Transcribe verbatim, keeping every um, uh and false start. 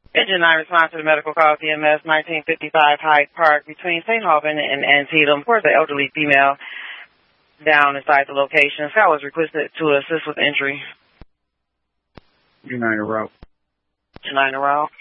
Engine nine response to the medical call C M S nineteen fifty-five Hyde Park between Saint Albans and Antietam. For the elderly female down inside the location. Scott was requested to assist with injury. United route. United route.